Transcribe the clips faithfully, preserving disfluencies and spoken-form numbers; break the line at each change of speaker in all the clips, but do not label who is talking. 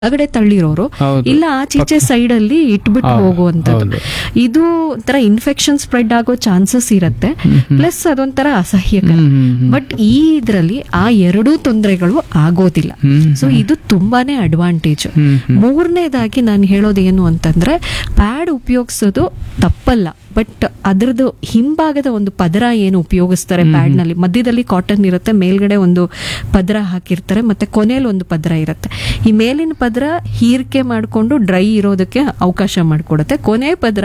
ಒಳಗಡೆ ತಳ್ಳಿರೋರು ಇಲ್ಲ ಆಚೀಚೆ ಸೈಡ್ ಅಲ್ಲಿ ಇಟ್ಬಿಟ್ಟು ಹೋಗುವಂತದ್ದು. ಇದು ಒಂಥರ ಇನ್ಫೆಕ್ಷನ್ ಸ್ಪ್ರೆಡ್ ಆಗೋ ಚಾನ್ಸಸ್ ಇರತ್ತೆ, ಪ್ಲಸ್ ಅದೊಂಥರ ಅಸಹ್ಯಕರ. ಬಟ್ ಈ ಇದ್ರಲ್ಲಿ ಆ ಎರಡೂ ತೊಂದರೆಗಳು ಆಗೋದಿಲ್ಲ. ಸೊ ಇದು ತುಂಬಾನೇ ಅಡ್ವಾಂಟೇಜ್. ಮೂರನೇದಾಗಿ ನಾನು ಹೇಳೋದೇನು ಅಂತಂದ್ರೆ, ಪ್ಯಾಡ್ ಉಪಯೋಗಿಸೋದು ತಪ್ಪಲ್ಲ, ಬಟ್ ಅದರದ್ದು ಹಿಂಭಾಗದ ಒಂದು ಪದರ ಏನು ಉಪಯೋಗಿಸ್ತಾರೆ ಪ್ಯಾಡ್ ನಲ್ಲಿ, ಮಧ್ಯದಲ್ಲಿ ಕಾಟನ್ ಇರುತ್ತೆ, ಮೇಲ್ಗಡೆ ಒಂದು ಪದರ ಹಾಕಿರ್ತಾರೆ, ಮತ್ತೆ ಕೊನೆಯಲ್ಲಿ ಒಂದು ಪದರ ಇರುತ್ತೆ. ಈ ಮೇಲಿನ ಪದರ ಹೀರಿಕೆ ಮಾಡಿಕೊಂಡು ಡ್ರೈ ಇರೋದಕ್ಕೆ ಅವಕಾಶ ಮಾಡಿಕೊಡುತ್ತೆ, ಕೊನೆ ಪದರ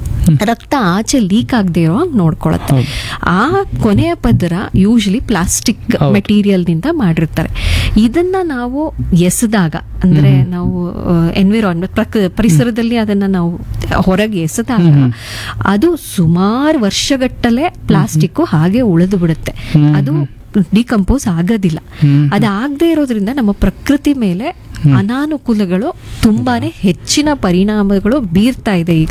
ರಕ್ತ ಆಚೆ ಲೀಕ್ ಆಗದೆ ಇರೋ ನೋಡ್ಕೊಳತ್ತೆ. ಆ ಕೊನೆಯ ಪದರ ಯೂಶಲಿ ಪ್ಲಾಸ್ಟಿಕ್ ಮೆಟೀರಿಯಲ್ ನಿಂದ ಮಾಡಿರ್ತಾರೆ. ಇದನ್ನ ನಾವು ಎಸೆದಾಗ, ಅಂದ್ರೆ ನಾವು ಎನ್ವಿರಾನ್ಮೆಂಟ್ ಪರಿಸರದಲ್ಲಿ ಅದನ್ನ ನಾವು ಹೊರಗೆ ಎಸೆದಾಗ ಅದು ಸುಮಾರು ವರ್ಷಗಟ್ಟಲೆ ಪ್ಲಾಸ್ಟಿಕ್ ಹಾಗೆ ಉಳಿದು ಬಿಡುತ್ತೆ, ಅದು ಡಿಕಂಪೋಸ್ ಆಗೋದಿಲ್ಲ. ಅದಾಗದೇ ಇರೋದ್ರಿಂದ ನಮ್ಮ ಪ್ರಕೃತಿ ಮೇಲೆ ಅನಾನುಕೂಲಗಳು ತುಂಬಾನೇ ಹೆಚ್ಚಿನ ಪರಿಣಾಮಗಳು ಬೀರ್ತಾ ಇದೆ. ಈಗ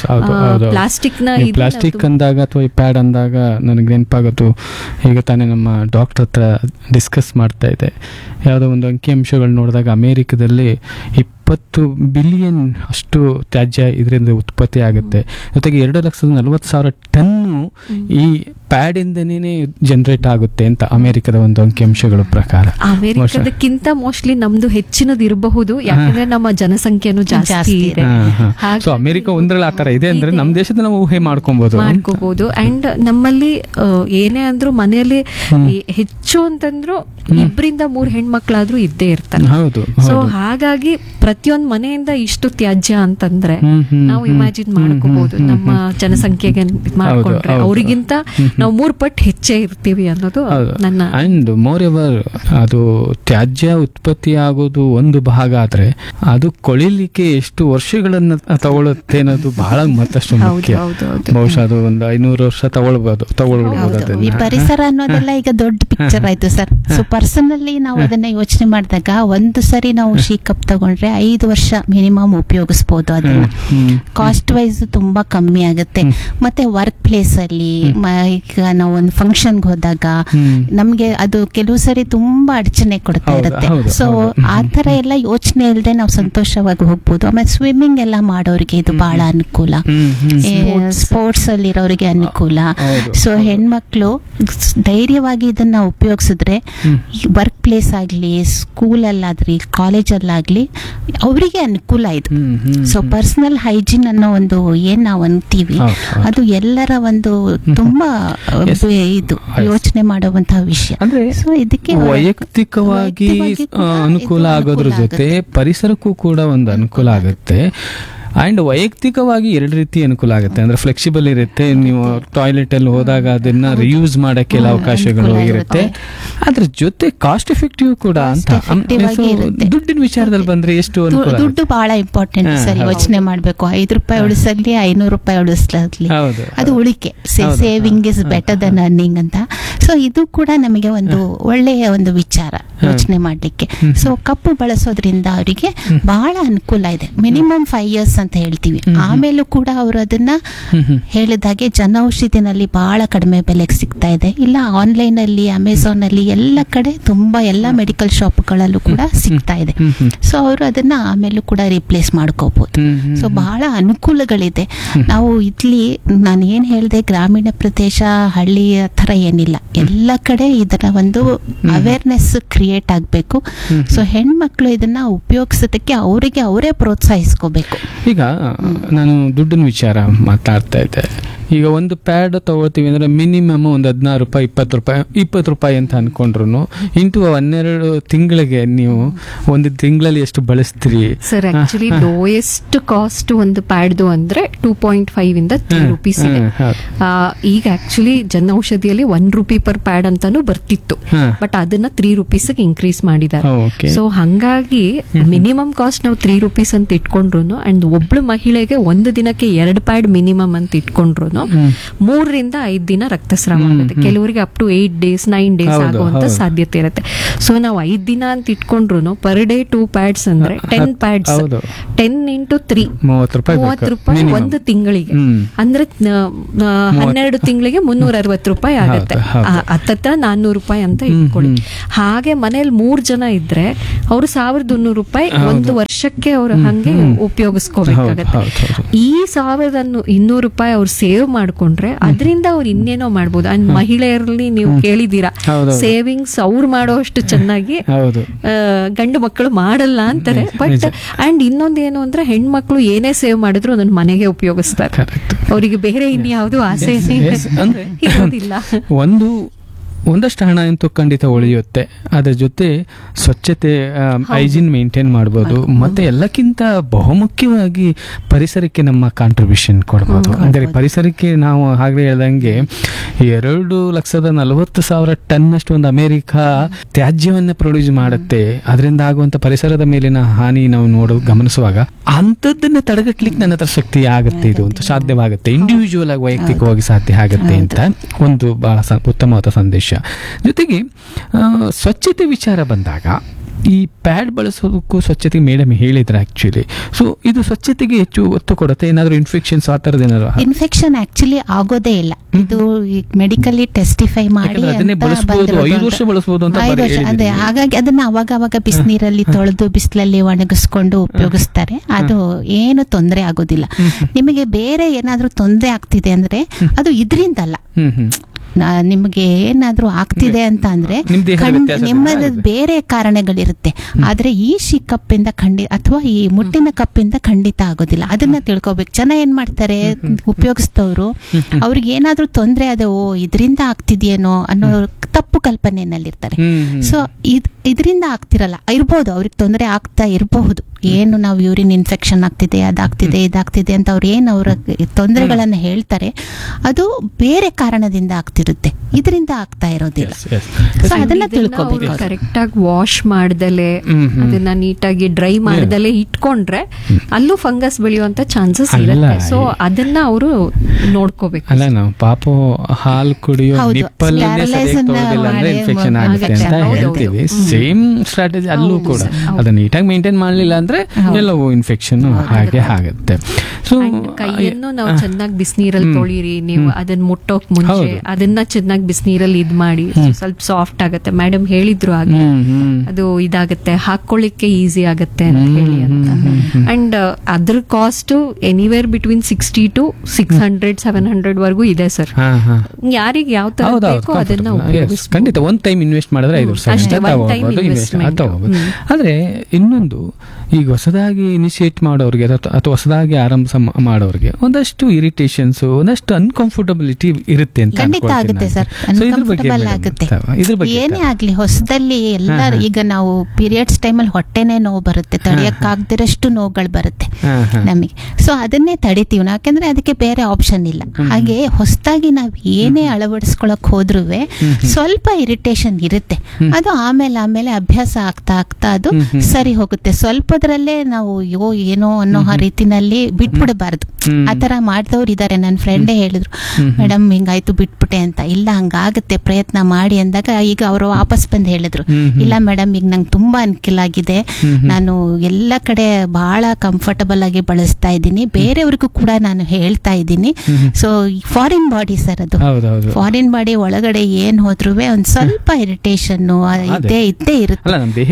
ಪ್ಲಾಸ್ಟಿಕ್ ನ
ಪ್ಲಾಸ್ಟಿಕ್ ಅಂದಾಗ ಅಥವಾ ಈ ಪ್ಯಾಡ್ ಅಂದಾಗ ನನಗೆ ನೆನಪಾಗತ್ತು, ಈಗ ತಾನೇ ನಮ್ಮ ಡಾಕ್ಟರ್ ಹತ್ರ ಡಿಸ್ಕಸ್ ಮಾಡ್ತಾ ಇದೆ, ಯಾವುದೋ ಒಂದು ಅಂಕಿಅಂಶಗಳು ನೋಡಿದಾಗ ಅಮೇರಿಕದಲ್ಲಿ ಇಪ್ಪತ್ತು ಬಿಲಿಯನ್ ಅಷ್ಟು ತ್ಯಾಜ್ಯ ಇದರಿಂದ ಉತ್ಪತ್ತಿ ಆಗುತ್ತೆ. ಜೊತೆಗೆ ಎರಡು ಲಕ್ಷದ ನಲವತ್ತು ಸಾವಿರ ಟನ್ನು ಈ ಪ್ಯಾಡ್ ಇಂದನೇ ಜನರೇಟ್ ಆಗುತ್ತೆ ಅಂತ ಅಮೆರಿಕದ ಒಂದು ಅಂಕಿಅಂಶಗಳ ಪ್ರಕಾರ.
ಅಮೆರಿಕದಕ್ಕಿಂತ ಮೋಸ್ಟ್ಲಿ ನಮ್ದು ಹೆಚ್ಚಿನದು ಇರಬಹುದು, ಯಾಕಂದ್ರೆ ನಮ್ಮ ಜನಸಂಖ್ಯೆನೂ ಜಾಸ್ತಿ ಇದೆ.
ಸೊ ಅಮೆರಿಕ ಒಂದ್ರಲ್ಲಿ ಆತರ ಇದೆ ಅಂದ್ರೆ ನಮ್ಮ ದೇಶದ ನಾವು ಊಹೆ ಮಾಡ್ಕೊಬಹುದು
ಮಾಡ್ಕೋಬಹುದು. ಅಂಡ್ ನಮ್ಮಲ್ಲಿ ಏನೇ ಅಂದ್ರೂ ಮನೆಯಲ್ಲಿ ಹೆಚ್ಚು ಅಂತಂದ್ರು ಇಬ್ಬರಿಂದ ಮೂರ್ ಹೆಣ್ಮಕ್ಳಾದ್ರೂ ಇದ್ದೇ ಇರ್ತಾರೆ. ಸೊ ಹಾಗಾಗಿ ಪ್ರತಿಯೊಂದ್ ಮನೆಯಿಂದ ಇಷ್ಟು ತ್ಯಾಜ್ಯ ಅಂತಂದ್ರೆ ನಾವು ಇಮ್ಯಾಜಿನ್ ಮಾಡ್ಕೋಬಹುದು, ನಮ್ಮ ಜನಸಂಖ್ಯೆಗೆ ಮಾಡ್ಕೊಂಡ್ರೆ ಅವರಿಗಿಂತ ನಾವು ಮೂರ್ ಪಟ್ಟು ಹೆಚ್ಚೇ ಇರ್ತೀವಿ ಅನ್ನೋದು ನನ್ನ.
ಅಂಡ್ ಮೋರ್ ಎವರ್ ಅದು ತ್ಯಾಜ್ಯ ಉತ್ಪತ್ತಿ ಆಗೋದು ಒಂದು ಭಾಗ ಆದ್ರೆ ಅದು ಕೊಳಿಲಿಕ್ಕೆ ಎಷ್ಟು ವರ್ಷಗಳನ್ನ ತಗೊಳುತ್ತೆ ಅನ್ನೋದು ಬಹಳ ಮತ್ತಷ್ಟು ಮುಖ್ಯ. ಬಹುಶಃ ಅದು ಒಂದು ಐನೂರು ವರ್ಷ ತಗೊಳ್ಬಹುದು ತಗೊಳ್ಬಹುದು.
ಈ ಪರಿಸರ ಅನ್ನೋದೆಲ್ಲ ಈಗ ದೊಡ್ಡ ಪಿಕ್ಚರ್ ಆಯ್ತು ಸರ್. ಸೊ ಪರ್ಸನಲಿ ನಾವು ಅದನ್ನ ಯೋಚನೆ ಮಾಡಿದಾಗ ಒಂದು ಸರಿ ನಾವು ಶೀ ಕಪ್ ತಗೊಂಡ್ರೆ ಐದು ವರ್ಷ ಮಿನಿಮಮ್ ಉಪಯೋಗಿಸಬಹುದು. ಅದನ್ನ ಕಾಸ್ಟ್ ವೈಸ್ ತುಂಬಾ ಕಮ್ಮಿ ಆಗುತ್ತೆ. ಮತ್ತೆ ವರ್ಕ್ ಪ್ಲೇಸ್ ಅಲ್ಲಿ ಈಗ ನಾವು ಒಂದು ಫಂಕ್ಷನ್ಗೆ ಹೋದಾಗ ನಮ್ಗೆ ಅದು ಕೆಲವು ಸರಿ ತುಂಬಾ ಅಡಚಣೆ ಕೊಡ್ತಾ ಇರುತ್ತೆ. ಸೊ ಆ ತರ ಎಲ್ಲ ಯೋಚನೆ ಇಲ್ಲದೆ ನಾವು ಸಂತೋಷವಾಗಿ ಹೋಗ್ಬೋದು. ಆಮೇಲೆ ಸ್ವಿಮ್ಮಿಂಗ್ ಎಲ್ಲ ಮಾಡೋರಿಗೆ ಇದು ಬಹಳ ಅನುಕೂಲ, ಸ್ಪೋರ್ಟ್ಸ್ ಅಲ್ಲಿ ಇರೋರಿಗೆ ಅನುಕೂಲ. ಸೊ ಹೆಣ್ಮಕ್ಳು ಧೈರ್ಯವಾಗಿ ಇದನ್ನ ಉಪಯೋಗಿಸಿದ್ರೆ ವರ್ಕ್ ಪ್ಲೇಸ್ ಆಗ್ಲಿ, ಸ್ಕೂಲ್ ಅಲ್ಲಾಗ್ಲಿ, ಕಾಲೇಜ್ ಅಲ್ಲಾಗ್ಲಿ ಅವರಿಗೆ ಅನುಕೂಲ ಇದು. ಸೊ ಪರ್ಸನಲ್ ಹೈಜೀನ್ ಅನ್ನೋ ಒಂದು ಏನ್ ನಾವು ಅಂತೀವಿ ಅದು ಎಲ್ಲರ ಒಂದು ತುಂಬಾ ಇದು ಯೋಚನೆ ಮಾಡುವಂತಹ ವಿಷಯ.
ಅಂದ್ರೆ ಸೊ ಇದಕ್ಕೆ ವೈಯಕ್ತಿಕವಾಗಿ ಅನುಕೂಲ ಆಗೋದ್ರ ಜೊತೆ ಪರಿಸರಕ್ಕೂ ಕೂಡ ಒಂದು ಅನುಕೂಲ ಆಗುತ್ತೆ. ಅಂಡ್ ವೈಯಕ್ತಿಕವಾಗಿ ಎರಡು ರೀತಿ ಅನುಕೂಲ ಆಗುತ್ತೆ. ಅಂದ್ರೆ ಫ್ಲೆಕ್ಸಿಬಲ್ ಇರುತ್ತೆ, ನೀವು ಟಾಯ್ಲೆಟ್ ಅಲ್ಲಿ ಹೋದಾಗ ಅದನ್ನ ರಿಯೂಸ್ ಮಾಡಕ್ಕೆಲ್ಲ ಅವಕಾಶಗಳು ಇರುತ್ತೆ. ಅದ್ರ ಜೊತೆ ಕಾಸ್ಟ್ ಎಫೆಕ್ಟಿವ್ ಕೂಡ ಅಂತ. ದುಡ್ಡಿನ ವಿಚಾರದಲ್ಲಿ ಬಂದ್ರೆ ಎಷ್ಟು ಅನುಕೂಲ.
ದುಡ್ಡು ಬಹಳ ಇಂಪಾರ್ಟೆಂಟ್ ಸರ್, ಯೋಚನೆ ಮಾಡ್ಬೇಕು. ಐದು ರೂಪಾಯಿ ಉಳಿಸಲಿ, ಐನೂರು ರೂಪಾಯಿ ಉಳಿಸ್ಲಿ, ಅದು ಉಳಿಕೆ. Saving is better than earning ಅಂತ. ಸೊ ಇದು ಕೂಡ ನಮಗೆ ಒಂದು ಒಳ್ಳೆಯ ಒಂದು ವಿಚಾರ ಯೋಚನೆ ಮಾಡ್ಲಿಕ್ಕೆ. ಸೊ ಕಪ್ಪು ಬಳಸೋದ್ರಿಂದ ಅವರಿಗೆ ಬಹಳ ಅನುಕೂಲ ಇದೆ. ಮಿನಿಮಮ್ ಫೈವ್ ಇಯರ್ಸ್ ಅಂತ ಹೇಳ್ತೀವಿ. ಆಮೇಲೂ ಕೂಡ ಅವರು ಅದನ್ನ ಹೇಳಿದಾಗೆ ಜನೌಷಧಿನಲ್ಲಿ ಬಹಳ ಕಡಿಮೆ ಬೆಲೆಗೆ ಸಿಗ್ತಾ ಇದೆ. ಇಲ್ಲ ಆನ್ಲೈನ್ ಅಲ್ಲಿ, ಅಮೆಝಾನ್ ಅಲ್ಲಿ ಎಲ್ಲ ಕಡೆ ತುಂಬಾ ಎಲ್ಲ ಮೆಡಿಕಲ್ ಶಾಪ್ಗಳಲ್ಲೂ ಕೂಡ ಸಿಗ್ತಾ ಇದೆ. ಸೊ ಅವರು ಅದನ್ನ ಆಮೇಲೂ ಕೂಡ ರಿಪ್ಲೇಸ್ ಮಾಡ್ಕೋಬಹುದು. ಸೊ ಬಹಳ ಅನುಕೂಲಗಳಿದೆ. ನಾವು ಇಲ್ಲಿ ನಾನು ಏನ್ ಹೇಳಿದೆ, ಗ್ರಾಮೀಣ ಪ್ರದೇಶ, ಹಳ್ಳಿ ತರ ಏನಿಲ್ಲ, ಎಲ್ಲ ಕಡೆ ಇದರ ಒಂದು ಅವೇರ್ನೆಸ್ ಕ್ರಿಯೇಟ್ ಆಗ್ಬೇಕು. ಸೊ ಹೆಣ್ಮಕ್ಳು ಇದನ್ನ ಉಪಯೋಗಿಸೋದಕ್ಕೆ ಅವರಿಗೆ ಅವರೇ ಪ್ರೋತ್ಸಾಹಿಸ್ಕೋಬೇಕು.
ಈಗ ನಾನು ದುಡ್ಡಿನ ವಿಚಾರ ಮಾತಾಡ್ತಾ ಇದ್ದೆ. ಈಗ ಒಂದು ಪ್ಯಾಡ್ ತಗೊಳ್ತೀವಿ ಅಂದ್ರೆ ಮಿನಿಮಮ್ ಒಂದು ಹದಿನಾರು ರೂಪಾಯಿ ಇಪ್ಪತ್ತು ರೂಪಾಯಿ ಇಪ್ಪತ್ತು ರೂಪಾಯಿ ಅಂತ ಅನ್ಕೊಂಡ್ರು ಇಂಟು ಹನ್ನೆರಡು ತಿಂಗಳಿಗೆ ನೀವು ಒಂದು ತಿಂಗಳಲ್ಲಿ ಎಷ್ಟು ಬಳಸ್ತೀರಿ
ಸರ್? ಆಕ್ಚುಲಿ ಲೋಯೆಸ್ಟ್ ಕಾಸ್ಟ್ ಒಂದು ಪ್ಯಾಡ್ದು ಅಂದ್ರೆ ಟೂ ಪಾಯಿಂಟ್ ಫೈವ್ ಇಂದ ತ್ರೀ ರುಪೀಸ್ ಇದೆ. ಈಗ actually ಜನೌಷಧಿಯಲ್ಲಿ one rupee per pad ಅಂತಾನು ಬರ್ತಿತ್ತು, ಬಟ್ ಅದನ್ನ ತ್ರೀ ರುಪೀಸ್ ಇನ್ಕ್ರೀಸ್ ಮಾಡಿದ್ದಾರೆ. ಸೊ ಹಂಗಾಗಿ ಮಿನಿಮಮ್ ಕಾಸ್ಟ್ ನಾವು ತ್ರೀ ರುಪೀಸ್ ಅಂತ ಇಟ್ಕೊಂಡ್ರು, ಅಂಡ್ ಒಬ್ಳು ಮಹಿಳೆಗೆ ಒಂದು ದಿನಕ್ಕೆ ಎರಡು ಪ್ಯಾಡ್ ಮಿನಿಮಮ್ ಅಂತ ಇಟ್ಕೊಂಡ್ರು ಮೂರರಿಂದ ಐದ್ ದಿನ ರಕ್ತಸ್ರಾವ ಆಗುತ್ತೆ. ಕೆಲವರಿಗೆ up to eight days nine days ಆಗುವಂತ ಸಾಧ್ಯತೆ ಇರುತ್ತೆ. ಸೊ ನಾವು ಐದ್ ದಿನ ಅಂತ ಇಟ್ಕೊಂಡ್ರು ಪರ್ ಡೇ ಟೂ ಪ್ಯಾಡ್ಸ್ ಅಂದ್ರೆ ten pads ten into three ಮೂವತ್ತು ರೂಪಾಯಿ ಒಂದು ತಿಂಗಳಿಗೆ, ಅಂದ್ರೆ ಹನ್ನೆರಡು ತಿಂಗಳಿಗೆ ಮುನ್ನೂರ ಅರವತ್ತು ರೂಪಾಯಿ ಆಗುತ್ತೆ. ಹತ್ತತ್ರ ನಾನ್ನೂರು ರೂಪಾಯಿ ಅಂತ ಇಟ್ಕೊಳ್ಳಿ. ಹಾಗೆ ಮನೇಲಿ ಮೂರ್ ಜನ ಇದ್ರೆ ಅವ್ರು ಸಾವಿರದ ಇನ್ನೂರು ರೂಪಾಯಿ ಒಂದು ವರ್ಷಕ್ಕೆ ಅವ್ರು ಹಂಗೆ ಉಪಯೋಗಿಸ್ಕೋಬೇಕಾಗತ್ತೆ. ಈ ಸಾವಿರದ ಇನ್ನೂರು ರೂಪಾಯಿ ಅವ್ರು ಸೇವ್ ಮಾಡ್ಕೊಂಡ್ರೆ ಅದರಿಂದ ಅವ್ರು ಇನ್ನೇನೋ ಮಾಡ್ಬೋದು. ಅಂಡ್ ಮಹಿಳೆಯರಲ್ಲಿ ನೀವು ಕೇಳಿದೀರಾ, ಸೇವಿಂಗ್ಸ್ ಅವ್ರು ಮಾಡೋ ಅಷ್ಟು ಚೆನ್ನಾಗಿ ಗಂಡು ಮಕ್ಕಳು ಮಾಡಲ್ಲ ಅಂತಾರೆ. ಬಟ್ ಅಂಡ್ ಇನ್ನೊಂದೇನು ಅಂದ್ರೆ ಹೆಣ್ಮಕ್ಳು ಏನೇ ಸೇವ್ ಮಾಡಿದ್ರು ಅದನ್ನ ಮನೆಗೆ ಉಪಯೋಗಿಸ್ತಾರೆ. ಅವರಿಗೆ ಬೇರೆ ಇನ್ಯಾವುದು ಆಸೆ ಇರೋದಿಲ್ಲ.
ಒಂದು ಒಂದಷ್ಟು ಹಣ ಅಂತೂ ಖಂಡಿತ ಉಳಿಯುತ್ತೆ. ಅದರ ಜೊತೆ ಸ್ವಚ್ಛತೆ, ಹೈಜೀನ್ ಮೇಂಟೈನ್ ಮಾಡ್ಬೋದು. ಮತ್ತೆ ಎಲ್ಲಕ್ಕಿಂತ ಬಹುಮುಖ್ಯವಾಗಿ ಪರಿಸರಕ್ಕೆ ನಮ್ಮ ಕಾಂಟ್ರಿಬ್ಯೂಷನ್ ಕೊಡ್ಬೋದು. ಅಂದರೆ ಪರಿಸರಕ್ಕೆ ನಾವು ಹಾಗೆ ಹೇಳ್ದಂಗೆ ಎರಡು ಲಕ್ಷದ ನಲವತ್ತು ಸಾವಿರ ಟನ್ ಅಷ್ಟು ಒಂದು ಅಮೆರಿಕ ತ್ಯಾಜ್ಯವನ್ನ ಪ್ರೊಡ್ಯೂಸ್ ಮಾಡುತ್ತೆ. ಅದರಿಂದ ಆಗುವಂತ ಪರಿಸರದ ಮೇಲಿನ ಹಾನಿ ನಾವು ನೋಡು ಗಮನಿಸುವಾಗ ಅಂಥದ್ದನ್ನ ತಡೆಗಟ್ಲಿಕ್ಕೆ ನನ್ನ ಹತ್ರ ಶಕ್ತಿ ಆಗುತ್ತೆ, ಇದು ಅಂತ ಸಾಧ್ಯವಾಗುತ್ತೆ, ಇಂಡಿವಿಜುವಲ್ ಆಗಿ ವೈಯಕ್ತಿಕವಾಗಿ ಸಾಧ್ಯ ಆಗುತ್ತೆ ಅಂತ ಒಂದು ಬಹಳ ಉತ್ತಮವಾದ ಸಂದೇಶ. ಜೊತೆಗೆ ಸ್ವಚ್ಛತೆ ವಿಚಾರ ಬಂದಾಗ ಈ ಪ್ಯಾಡ್ ಬಳಸೋದಕ್ಕೂ ಸ್ವಚ್ಛತೆಗೆ ಮೇಡಮ್ ಹೇಳಿದ್ರೆ ಆಕ್ಚುಲಿ, ಸೊ ಇದು ಸ್ವಚ್ಛತೆಗೆ ಹೆಚ್ಚು ಒತ್ತು ಕೊಡುತ್ತೆ. ಏನಾದ್ರು ಇನ್ಫೆಕ್ಷನ್ಸ್ ಆ ತರದ ಏನಾದ್ರು
ಇನ್ಫೆಕ್ಷನ್ ಆಕ್ಚುಲಿ ಆಗೋದೇ ಇಲ್ಲ. ಇದು ಮೆಡಿಕಲಿ ಟೆಸ್ಟಿಫೈ ಮಾಡಿ
ಐದು ವರ್ಷ ಬಳಸಬಹುದು ಅಂತ
ಅದೇ, ಹಾಗಾಗಿ ಅದನ್ನ ಅವಾಗ ಅವಾಗ ಬಿಸಿನೀರಲ್ಲಿ ತೊಳೆದು ಬಿಸಿಲಲ್ಲಿ ಒಣಗಿಸ್ಕೊಂಡು ಉಪಯೋಗಿಸ್ತಾರೆ. ಅದು ಏನು ತೊಂದರೆ ಆಗೋದಿಲ್ಲ. ನಿಮಗೆ ಬೇರೆ ಏನಾದ್ರೂ ತೊಂದರೆ ಆಗ್ತಿದೆ ಅಂದ್ರೆ ಅದು ಇದರಿಂದಲ್ಲ, ನಿಮಗೆ ಏನಾದ್ರೂ ಆಗ್ತಿದೆ ಅಂತ ಅಂದ್ರೆ ನಿಮ್ಮದು ಬೇರೆ ಕಾರಣಗಳಿರುತ್ತೆ. ಆದ್ರೆ ಈ ಶಿ ಕಪ್ಪಿಂದ ಖಂಡಿತ ಅಥವಾ ಈ ಮುಟ್ಟಿನ ಕಪ್ಪಿಂದ ಖಂಡಿತ ಆಗೋದಿಲ್ಲ. ಅದನ್ನ ತಿಳ್ಕೊಬೇಕು. ಜನ ಏನ್ ಮಾಡ್ತಾರೆ, ಉಪಯೋಗಿಸ್ತವ್ರು ಅವ್ರಿಗೆ ಏನಾದ್ರೂ ತೊಂದರೆ ಅದ, ಓ ಇದರಿಂದ ಆಗ್ತಿದ್ಯೇನೋ ಅನ್ನೋ ತಪ್ಪು ಕಲ್ಪನೆಯಲ್ಲಿರ್ತಾರೆ. ಸೊ ಇದ್ ಇದರಿಂದ ಆಗ್ತಿರಲ್ಲ, ಇರ್ಬೋದು ಅವ್ರಿಗೆ ತೊಂದರೆ ಆಗ್ತಾ ಇರಬಹುದು. ಏನು ನಾವು ಯೂರಿನ್ ಇನ್ಫೆಕ್ಷನ್ ಆಗ್ತಿದೆ, ಅದಾಗ್ತಿದೆ, ಇದಾಗ್ತಿದೆ ಅಂತ ಅವ್ರು ಏನ್ ಅವ್ರ ತೊಂದರೆಗಳನ್ನ ಹೇಳ್ತಾರೆ ಅದು ಬೇರೆ ಕಾರಣದಿಂದ ಆಗ್ತಿರುತ್ತೆ, ಇದರಿಂದ ಆಗ್ತಾ ಇರೋದಿಲ್ಲ. ಸೊ ಅದನ್ನ ತಿಳ್ಕೊಬೇಕು.
ಕರೆಕ್ಟ್ ಆಗಿ ವಾಶ್ ಮಾಡ್ದಲೆ ಅದನ್ನ ನೀಟಾಗಿ ಡ್ರೈ ಮಾಡ್ದಲೆ ಇಟ್ಕೊಂಡ್ರೆ ಅಲ್ಲೂ ಫಂಗಸ್ ಬೆಳೆಯುವಂತ ಚಾನ್ಸಸ್ ಇರುತ್ತೆ. ಸೊ ಅದನ್ನ ಅವರು ನೋಡ್ಕೋಬೇಕು.
ಅಲ್ಲ, ನಾವು ಪಾಪ ಹಾಲು ಕುಡಿಯೋ ಇನ್ಫೆಕ್ಷನ್ ಆಗುತ್ತೆ ಅಂತ ಹೇಳ್ತೀವಿ. ಸೇಮ್ ಸ್ಟ್ರಾಟಜಿ ಅಲ್ಲೂ ಕೂಡ ಅದನ್ನ ನೀಟಾಗಿ ಮೇಂಟೈನ್ ಮಾಡಲಿಲ್ಲ ಅಂದ್ರೆ ಎಲ್ಲವೂ ಇನ್ಫೆಕ್ಷನ್ ಹಾಗೆ ಆಗುತ್ತೆ. ಸೊ
ಕೈಯನ್ನು ನಾವು ಚೆನ್ನಾಗಿ ಬಿಸಿನೀರಲ್ಲಿ ತೊಳಿರಿ. ನೀವು ಅದನ್ನ ಮುಟ್ಟೋಕ್ ಮುಂಚೆ ಅದನ್ನ ಚೆನ್ನಾಗಿ ಬಿಸಿನೀರಲ್ಲಿ ಇದ್ ಮಾಡಿ, ಸ್ವಲ್ಪ ಸಾಫ್ಟ್ ಆಗುತ್ತೆ. ಮೇಡಮ್ ಹೇಳಿದ್ರು ಹಾಗೆ ಅದು ಇದಾಗುತ್ತೆ, ಹಾಕೊಳ್ಳಿಕ್ಕೆ ಈಸಿ ಆಗುತ್ತೆ ಅಂತ ಹೇಳಿ ಅಂತ. ಅಂಡ್ ಅದ್ರ cost anywhere between sixty to six hundred seven hundred ವರ್ಗೂ ಇದೆ ಸರ್. ಯಾರಿಗೆ ಯಾವ ತರ ಬೇಕೋ ಅದನ್ನ
ಖಂಡಿತ ಒಂದ್ ಟೈಮ್ ಇನ್ವೆಸ್ಟ್ ಮಾಡಿದ್ರೆ ಐದು ವರ್ಷ ಆದ್ರೆ ಇನ್ನೊಂದು, ಈಗ ಹೊಸದಾಗಿ ಇನಿಷಿಯೇಟ್ ಮಾಡೋರಿಗೆ ಅಥವಾ ಹೊಸದಾಗಿ ಆರಂಭ ಮಾಡೋರಿಗೆ ಒಂದಷ್ಟು ಇರಿಟೇಷನ್ಸ್, ಒಂದಷ್ಟು ಅನ್ಕಂಫರ್ಟಬಿಲಿಟಿ ಇರುತ್ತೆ ಅಂತ
ಖಂಡಿತ ಆಗುತ್ತೆ ಸರ್. ಅನ್ಕಂಫರ್ಟಬಲ್ ಆಗುತ್ತೆ. ಏನೇ ಆಗ್ಲಿ ಹೊಸದಲ್ಲಿ ಎಲ್ಲ, ಈಗ ನಾವು ಪೀರಿಯಡ್ಸ್ ಟೈಮಲ್ಲಿ ಹೊಟ್ಟೆನೇ ನೋವು ಬರುತ್ತೆ, ತಡೆಯಕ್ಕಾಗದಿರಷ್ಟು ನೋವುಗಳು ಬರುತ್ತೆ ನಮಗೆ. ಸೊ ಅದನ್ನೇ ತಡಿತೀವಿ ನಾವು, ಯಾಕಂದ್ರೆ ಅದಕ್ಕೆ ಬೇರೆ ಆಪ್ಷನ್ ಇಲ್ಲ. ಹಾಗೆ ಹೊಸದಾಗಿ ನಾವ್ ಏನೇ ಅಳವಡಿಸ್ಕೊಳಕ್ ಹೋದ್ರೂ ಸ್ವಲ್ಪ ಇರಿಟೇಷನ್ ಇರುತ್ತೆ. ಅದು ಆಮೇಲೆ ಆಮೇಲೆ ಅಭ್ಯಾಸ ಆಗ್ತಾ ಆಗ್ತಾ ಅದು ಸರಿ ಹೋಗುತ್ತೆ. ಸ್ವಲ್ಪದ್ರಲ್ಲೇ ನಾವು ಯೋ ಏನೋ ಅನ್ನೋ ರೀತಿನಲ್ಲಿ ಬಿಟ್ಬಿಡಬಾರ್ದು. ಆತರ ಮಾಡಿದವ್ರು ಇದಾರೆ. ನನ್ನ ಫ್ರೆಂಡೇ ಹೇಳಿದ್ರು, ಮೇಡಮ್ ಹಿಂಗಾಯ್ತು ಬಿಟ್ಬಿಟ್ಟೆ ಅಂತ. ಇಲ್ಲ, ಹಂಗಾಗುತ್ತೆ, ಪ್ರಯತ್ನ ಮಾಡಿ ಅಂದಾಗ ಈಗ ಅವರು ವಾಪಸ್ ಬಂದು ಹೇಳಿದ್ರು, ಇಲ್ಲ ಮೇಡಮ್ ಈಗ ನಂಗೆ ತುಂಬಾ ಅನುಕೂಲ ಆಗಿದೆ, ನಾನು ಎಲ್ಲ ಕಡೆ ಬಹಳ ಕಂಫರ್ಟಬಲ್ ಆಗಿ ಬಳಸ್ತಾ ಇದ್ದೀನಿ, ಬೇರೆಯವ್ರಿಗೂ ಕೂಡ ನಾನು ಹೇಳ್ತಾ ಇದ್ದೀನಿ. ಸೊ ಫಾರಿನ್ ಬಾಡಿ ಸರ್, ಅದು ಫಾರಿನ್ ಬಾಡಿ ಒಳಗಡೆ ಏನ್ ಹೋದ್ರು ಒಂದ್ ಸ್ವಲ್ಪ ಇರಿಟೇಷನ್ ಇದ್ದೇ ಇದ್ದೇ ಇರುತ್ತೆ.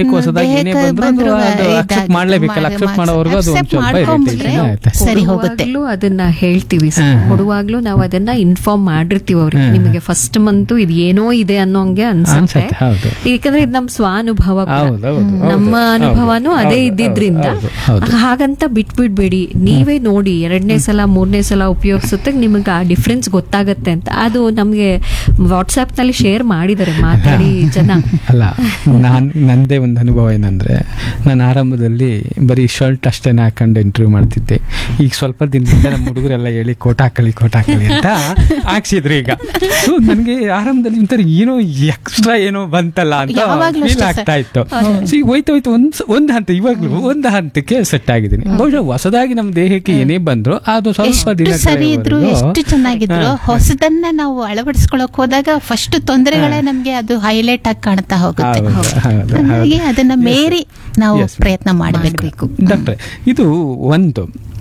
ಸರಿ ಹೋಗುತ್ತೆ.
ಅದನ್ನ ಹೇಳ್ತೀವಿ ಕೊಡುವಾಗ್ಲೂ ನಾವು ಅದನ್ನ ಇನ್ಫಾರ್ಮ್ ಮಾಡಿರ್ತೀವಿ ಅವ್ರಿಗೆ. ನಿಮಗೆ ಫಸ್ಟ್ ಮಂತ್ ಇದು ಏನೋ ಇದೆ ಅನ್ನೋಂಗೆ ಅನ್ಸುತ್ತೆ, ಯಾಕಂದ್ರೆ ಇದು ನಮ್ ಸ್ವಾನುಭವ, ನಮ್ಮ ಅನುಭವನೂ ಅದೇ ಇದ್ದಿದ್ರಿಂದ. ಹಾಗಂತ ಬಿಟ್ಬಿಡ್ಬೇಡಿ, ನೀವೇ ನೋಡಿ ಎರಡನೇ ಸಲ ಮೂರನೇ ಸಲ ಉಪಯೋಗಿಸುತ್ತೆ ನಿಮಗೆ ಆ ಡಿಫ್ರೆನ್ಸ್ ಗೊತ್ತಾಗತ್ತೆ ಅಂತ. ಅದು ನಮ್ಗೆ ವಾಟ್ಸ್ಆಪ್ ನಲ್ಲಿ ಶೇರ್ ಮಾಡಿದ್ದಾರೆ ಮಾತಾಡಿ ಜನ.
ಅಲ್ಲ, ನಾನ್ ನಂದೇ ಒಂದು ಅನುಭವ ಏನಂದ್ರೆ, ನಾನು ಆರಂಭದಲ್ಲಿ ಆರಂಭದಲ್ಲಿ ಬರೀ ಶರ್ಟ್ ಅಷ್ಟೇ ಹಾಕೊಂಡು ಇಂಟರ್ವ್ಯೂ ಮಾಡ್ತಿದ್ದೆ. ಈಗ ಸ್ವಲ್ಪ ದಿನದಿಂದ ನಮ್ಮ ಹುಡುಗರೆಲ್ಲ ಹೇಳಿ ಕೋಟ್ ಹಾಕಳಿ ಕೋಟ್ ಹಾಕಳಿ ಅಂತ ಹಾಕ್ಸಿದ್ರು ಈಗ. ಸೊ ನನಗೆ ಆರಂಭದಲ್ಲಿ ಒಂಥರ ಏನೋ ಎಕ್ಸ್ಟ್ರಾ ಏನೋ ಬಂತಲ್ಲ ಅಂತ ಫೀಲ್ ಆಗ್ತಾ ಇತ್ತು. ಸೊ ಈಗ ಹೋಯ್ತು ಹೋಯ್ತು ಒಂದ್ ಒಂದ್ ಹಂತ ಇವಾಗ್ಲೂ ಒಂದು ಹಂತಕ್ಕೆ ಸೆಟ್ ಆಗಿದ್ದೀನಿ. ಬಹುಶಃ ಹೊಸದಾಗಿ ನಮ್ಮ ದೇಹಕ್ಕೆ ಏನೇ ಬಂದ್ರು ಅದು ಸ್ವಲ್ಪ ದಿನ
ಸರಿ ಇದ್ರು ಎಷ್ಟು ಚೆನ್ನಾಗಿದ್ರು ಹೊಸದನ್ನ ನಾವು ಅಳವಡಿಸ್ಕೊಳಕ್ ಹೋದಾಗ ಫಸ್ಟ್ ತೊಂದರೆಗಳೇ ನಮ್ಗೆ ಅದು ಹೈಲೈಟ್ ಆಗಿ ಕಾಣ್ತಾ ಹೋಗುತ್ತೆ. ಹಾಗಾಗಿ ಅದನ್ನ ಮೇರಿ ನಾವು ಪ್ರಯತ್ನ ಮಾಡಬೇಕು.
ಡಾಕ್ಟ್ರೆ, ಇದು ಒಂದು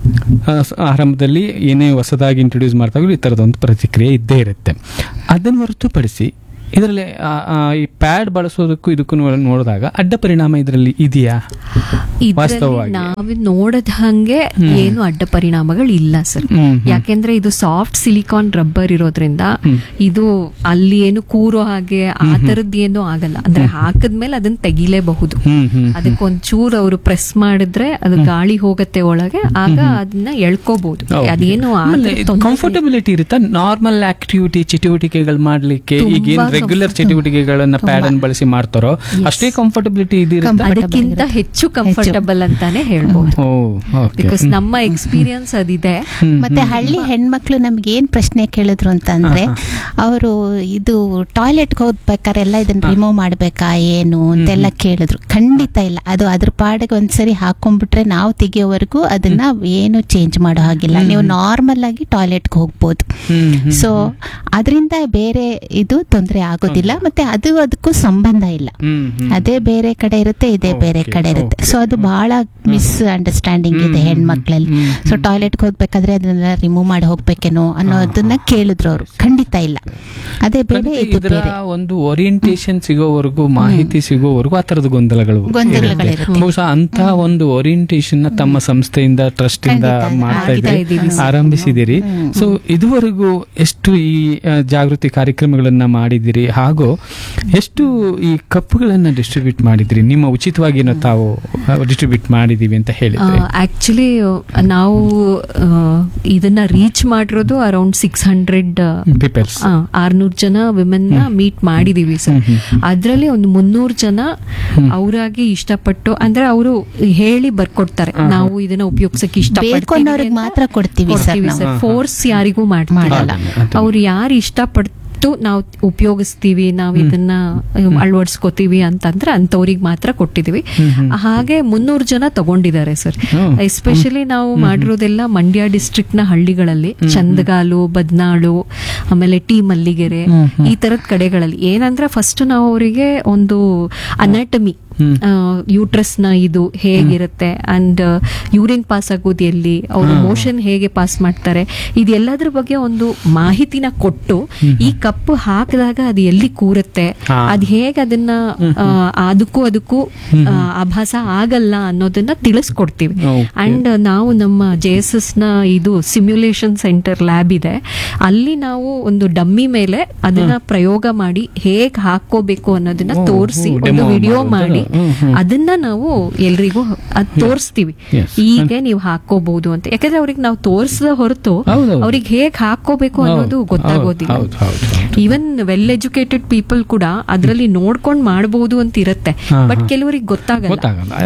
ಆರಂಭದಲ್ಲಿ ಏನೇ ಹೊಸದಾಗಿ ಇಂಟ್ರೊಡ್ಯೂಸ್ ಮಾಡ್ತಾಗ ಈ ಥರದೊಂದು ಪ್ರತಿಕ್ರಿಯೆ ಇದ್ದೇ ಇರುತ್ತೆ. ಅದನ್ನು ಹೊರತುಪಡಿಸಿ ಇದರಲ್ಲಿ ಈ ಪ್ಯಾಡ್ ಬಳಸೋದಕ್ಕೂ ಇದಕ್ಕೂ ನೋಡಿದಾಗ ಅಡ್ಡ ಪರಿಣಾಮ ಇದರಲ್ಲಿ ಇದೆಯಾ? ವಾಸ್ತವವಾಗಿ
ನಾವು ನೋಡದ ಹಂಗೆ ಏನು ಅಡ್ಡ ಪರಿಣಾಮಗಳು ಇಲ್ಲ ಸರ್. ಯಾಕೆಂದ್ರೆ ಇದು ಸಾಫ್ಟ್ ಸಿಲಿಕಾನ್ ರಬ್ಬರ್ ಇರೋದ್ರಿಂದ ಇದು ಅಲ್ಲಿ ಏನು ಕೂರೋ ಹಾಗೆ ಆ ತರದ್ ಏನು ಆಗಲ್ಲ. ಅಂದ್ರೆ ಹಾಕದ್ಮೇಲೆ ಅದನ್ನ ತೆಗಿಲೇಬಹುದು. ಅದಕ್ಕೊಂಚೂರು ಅವರು ಪ್ರೆಸ್ ಮಾಡಿದ್ರೆ ಅದು ಗಾಳಿ ಹೋಗತ್ತೆ ಒಳಗೆ, ಆಗ ಅದನ್ನ ಎಳ್ಕೋಬಹುದು. ಅದೇನು
ಕಂಫರ್ಟಬಿಲಿಟಿ ಇರುತ್ತೆ. ನಾರ್ಮಲ್ ಆಕ್ಟಿವಿಟಿ ಚಟುವಟಿಕೆಗಳು ಮಾಡ್ಲಿಕ್ಕೆ ಈಗ ರೆಗ್ಯುಲರ್ ಚಟುವಟಿಕೆಗಳನ್ನ ಪ್ಯಾಡ್ ಅನ್ನು ಬಳಸಿ ಮಾಡ್ತಾರೋ ಅಷ್ಟೇ ಕಂಫರ್ಟಬಿಲಿಟಿ ಇದಿರುತ್ತೆ,
ಅದಕ್ಕಿಂತ ಹೆಚ್ಚು ಕಂಫರ್ಟಬಲ್ ಅಂತಾನೆ ಹೇಳ್ಬೋದು. ಬಿಕಾಸ್ ನಮ್ಮ ಎಕ್ಸ್ಪೀರಿಯನ್ಸ್ ಅದಿದೆ.
ಮತ್ತೆ ಹಳ್ಳಿ ಹೆಣ್ಮಕ್ಳು ನಮ್ಗೆ ಏನ್ ಪ್ರಶ್ನೆ ಕೇಳಿದ್ರು ಅಂತಂದ್ರೆ, ಅವರು ಇದು ಟಾಯ್ಲೆಟ್ಗೆ ಹೋಗ್ಬೇಕಾದ್ರೆ ಎಲ್ಲ ಇದನ್ನ ರಿಮೂವ್ ಮಾಡ್ಬೇಕಾ ಏನು ಅಂತೆಲ್ಲ ಕೇಳಿದ್ರು. ಖಂಡಿತ ಇಲ್ಲ, ಅದು ಅದ್ರ ಪಾಡಿಗೆ ಒಂದ್ಸರಿ ಹಾಕೊಂಡ್ಬಿಟ್ರೆ ನಾವು ತೆಗಿಯೋವರೆಗೂ ಅದನ್ನ ಏನು ಚೇಂಜ್ ಮಾಡೋ ಹಾಗಿಲ್ಲ. ನೀವು ನಾರ್ಮಲ್ ಆಗಿ ಟಾಯ್ಲೆಟ್ಗೆ ಹೋಗ್ಬೋದು. ಸೊ ಅದರಿಂದ ಬೇರೆ ಇದು ತೊಂದರೆ ಆಗೋದಿಲ್ಲ. ಮತ್ತೆ ಅದು ಅದಕ್ಕೂ ಸಂಬಂಧ ಇಲ್ಲ. ಅದೇ ಬೇರೆ ಕಡೆ ಇರುತ್ತೆ, ಇದೇ ಬೇರೆ ಕಡೆ ಇರುತ್ತೆ. ಸೊ ಅದು ಬಹಳ ಮಿಸ್ ಅಂಡರ್ಸ್ಟ್ಯಾಂಡಿಂಗ್ ಇದೆ ಹೆಣ್ಮಕ್ಳಲ್ಲಿ. ಸೊ ಟಾಯ್ಲೆಟ್ಗೆ ಹೋಗ್ಬೇಕಾದ್ರೆ ಅದನ್ನ ರಿಮೂವ್ ಮಾಡಿ ಹೋಗ್ಬೇಕೇನೋ ಅನ್ನೋದನ್ನ ಕೇಳಿದ್ರು ಅವರು. ಖಂಡಿತ ಇಲ್ಲ, ಅದೇ ಬೇರೆ ಇದು ಬೇರೆ.
ಒಂದು ಓರಿಯಂಟೇಶನ್ ಸಿಗೋವರೆಗೂ, ಮಾಹಿತಿ ಸಿಗೋವರೆಗೂ ಆ ತರದ ಗೊಂದಲಗಳು ಬಹುಶಃ ಅಂತ ಒಂದು ಓರಿಯಂಟೇಶನ್ ತಮ್ಮ ಸಂಸ್ಥೆಯಿಂದ ಟ್ರಸ್ಟ್ ಇಂದ ಮಾಡ್ತಾ ಇದ್ದೀರಿ, ಆರಂಭಿಸಿದಿರಿ. ಸೊ ಇದುವರೆಗೂ ಎಷ್ಟು ಈ ಜಾಗೃತಿ ಕಾರ್ಯಕ್ರಮಗಳನ್ನ ಮಾಡಿದಿರಿ, ಹಾಗೂ ಎಷ್ಟು ಈ ಕಪ್ಪುಗಳನ್ನ ಡಿಸ್ಟ್ರಿಬ್ಯೂಟ್ ಮಾಡಿದಿರಿ? ನಿಮ್ಮ ಉಚಿತವಾಗಿ ತಾವು ಡಿಸ್ಟ್ರಿಬ್ಯೂಟ್ ಮಾಡಿದೀವಿ ಅಂತ ಹೇಳಿದ್ರೆ.
ಆಕ್ಚುಲಿ ನಾವು ಇದನ್ನ ರೀಚ್ ಮಾಡಿರೋದು ಅರೌಂಡ್ ಸಿಕ್ಸ್ ಹಂಡ್ರೆಡ್
ಪೀಪಲ್ಸ್,
ಆರ್ನೂರು ಜನ ವಿಮೆನ್ ನ ಮೀಟ್ ಮಾಡಿದೀವಿ ಸರ್. ಅದ್ರಲ್ಲಿ ಒಂದು ಮುನ್ನೂರು ಜನ ಅವರಾಗಿ ಇಷ್ಟಪಟ್ಟು, ಅಂದ್ರೆ ಅವರು ಹೇಳಿ ಬರ್ಕೊಡ್ತಾರೆ ನಾವು ಇದನ್ನ ಉಪಯೋಗಿಸಕ್ಕೆ ಇಷ್ಟಪಡ್ತೀವಿ
ಮಾತ್ರ ಕೊಡ್ತೀವಿ
ಸರ್. ಫೋರ್ಸ್ ಯಾರಿಗೂ ಮಾಡಲ್ಲ. ಅವ್ರು ಯಾರು ಇಷ್ಟಪಡ್ತಾರೆ ನಾವು ಉಪಯೋಗಿಸ್ತೀವಿ, ನಾವು ಇದನ್ನ ಅಳವಡಿಸ್ಕೋತೀವಿ ಅಂತಂದ್ರೆ ಅಂತವ್ರಿಗೆ ಮಾತ್ರ ಕೊಟ್ಟಿದೀವಿ. ಹಾಗೆ ಮುನ್ನೂರು ಜನ ತಗೊಂಡಿದ್ದಾರೆ ಸರ್. ಎಸ್ಪೆಷಲಿ ನಾವು ಮಾಡಿರೋದೆಲ್ಲ ಮಂಡ್ಯ ಡಿಸ್ಟ್ರಿಕ್ಟ್ ನ ಹಳ್ಳಿಗಳಲ್ಲಿ, ಚಂದಗಾಲು, ಬದ್ನಾಳು, ಆಮೇಲೆ ಟಿ ಮಲ್ಲಿಗೆರೆ, ಈ ತರದ ಕಡೆಗಳಲ್ಲಿ. ಏನಂದ್ರೆ ಫಸ್ಟ್ ನಾವು ಅವರಿಗೆ ಒಂದು ಅನಾಟಮಿ, ಯೂಟ್ರಸ್ ನ ಇದು ಹೇಗಿರುತ್ತೆ ಅಂಡ್ ಯೂರಿನ್ ಪಾಸ್ ಆಗೋದು ಎಲ್ಲಿ, ಅವರು ಮೋಷನ್ ಹೇಗೆ ಪಾಸ್ ಮಾಡ್ತಾರೆ, ಇದೆಲ್ಲದ್ರ ಬಗ್ಗೆ ಒಂದು ಮಾಹಿತಿನ ಕೊಟ್ಟು, ಈ ಕಪ್ಪು ಹಾಕಿದಾಗ ಅದು ಎಲ್ಲಿ ಕೂರುತ್ತೆ, ಅದ್ ಹೇಗೆ ಅದನ್ನ ಅದಕ್ಕೂ ಅದಕ್ಕೂ ಆಭಾಸ ಆಗಲ್ಲ ಅನ್ನೋದನ್ನ ತಿಳಿಸ್ಕೊಡ್ತೀವಿ. ಅಂಡ್ ನಾವು ನಮ್ಮ ಜೆ ಎಸ್ ಎಸ್ ನ ಇದು ಸಿಮ್ಯುಲೇಷನ್ ಸೆಂಟರ್ ಲ್ಯಾಬ್ ಇದೆ, ಅಲ್ಲಿ ನಾವು ಒಂದು ಡಮ್ಮಿ ಮೇಲೆ ಅದನ್ನ ಪ್ರಯೋಗ ಮಾಡಿ ಹೇಗ್ ಹಾಕೋಬೇಕು ಅನ್ನೋದನ್ನ ತೋರಿಸಿ ಒಂದು ವಿಡಿಯೋ ಮಾಡಿ ಅದನ್ನ ನಾವು ಎಲ್ರಿಗೂ ಅದ್ ತೋರಿಸ್ತೀವಿ. ಹೀಗೆ ನೀವು ಹಾಕೋಬಹುದು ಅಂತ. ಯಾಕಂದ್ರೆ ಅವ್ರಿಗೆ ನಾವು ತೋರಿಸದ ಹೊರತು ಅವ್ರಿಗೆ ಹೇಗ್ ಹಾಕೋಬೇಕು ಅನ್ನೋದು ಗೊತ್ತಾಗೋದಿಲ್ಲ. ಈವನ್ ವೆಲ್ ಎಜುಕೇಟೆಡ್ ಪೀಪಲ್ ಕೂಡ ಅದ್ರಲ್ಲಿ ನೋಡ್ಕೊಂಡ್ ಮಾಡಬಹುದು ಅಂತ ಇರುತ್ತೆ, ಬಟ್ ಕೆಲವರಿಗೆ ಗೊತ್ತಾಗಲ್ಲ.